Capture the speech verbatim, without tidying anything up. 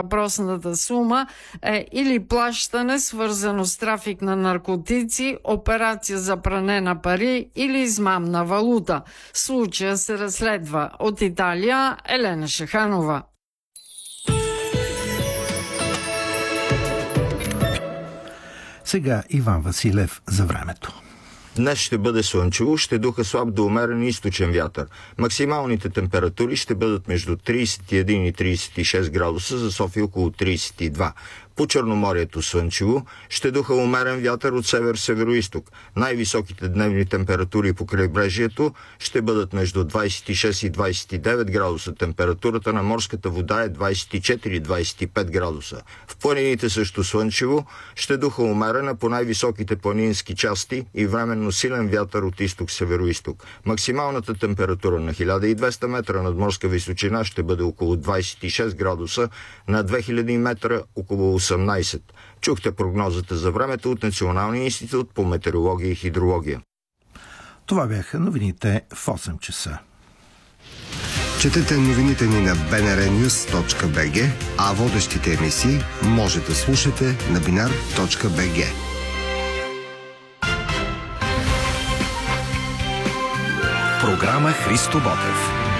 въпросната сума е или плащане, свързано с трафик на наркотици, операция за пране на пари или измамна валута. Случая се разследва. От Италия Елена Шаханова. Сега Иван Василев за времето. Днес ще бъде слънчево, ще духа слаб до умерен източен вятър. Максималните температури ще бъдат между тридесет и един и тридесет и шест градуса, за София около тридесет и два. По Черноморието слънчево, ще духа умерен вятър от север-североизток. Най-високите дневни температури по крайбрежието ще бъдат между двадесет и шест и двадесет и девет градуса. Температурата на морската вода е двадесет и четири до двадесет и пет градуса. В планините също слънчево, ще духа умерена по най-високите планински части и временно силен вятър от изток-североизток. Максималната температура на хиляда и двеста метра над морска височина ще бъде около двадесет и шест градуса, на две хиляди метра около осемнадесет. Чухте прогнозата за времето от Националния институт по метеорология и хидрология. Това бяха новините в осем часа. Четете новините ни на би ен ар нюз точка би джи, а водещите емисии може да слушате на бинар точка би джи. Програма Христо Ботев.